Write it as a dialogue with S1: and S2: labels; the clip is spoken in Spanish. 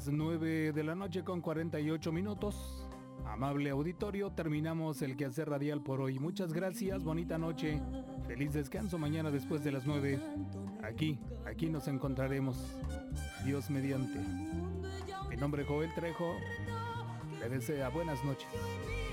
S1: Las 9 de la noche con 48 minutos. Amable auditorio, terminamos el quehacer radial por hoy. Muchas gracias, bonita noche. Feliz descanso mañana después de las 9. Aquí nos encontraremos. Dios mediante. Mi nombre es Joel Trejo. Le desea buenas noches.